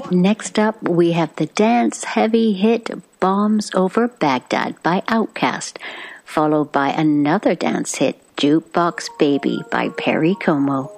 Next up, we have the dance-heavy hit Bombs Over Baghdad by Outkast, followed by another dance hit, Jukebox Baby by Perry Como.